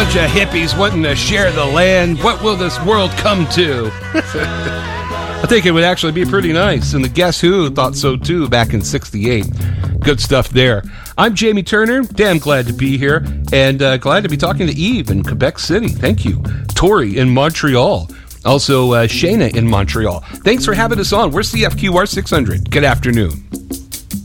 bunch of hippies wanting to share the land. What will this world come to? I think it would actually be pretty nice. And the Guess Who thought so too back in 68. Good stuff there. I'm Jamie Turner. Damn glad to be here. And glad to be talking to Eve in Quebec City. Thank you. Tori in Montreal. Also, Shayna in Montreal. Thanks for having us on. We're CFQR 600. Good afternoon.